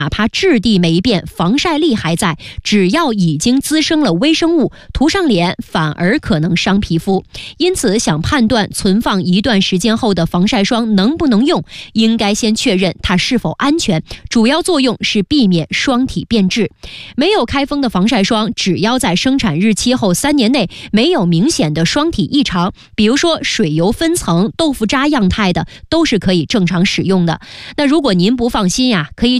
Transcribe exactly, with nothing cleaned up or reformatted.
哪怕质地没变，防晒力还在，只要已经滋生了微生物，涂上脸反而可能伤皮肤。因此，想判断存放一段时间后的防晒霜能不能用，应该先确认它是否安全，主要作用是避免霜体变质。没有开封的防晒霜，只要在生产日期后三年内没有明显的霜体异常，比如说水油分层、豆腐渣样态的，都是可以正常使用的。那如果您不放心呀，可以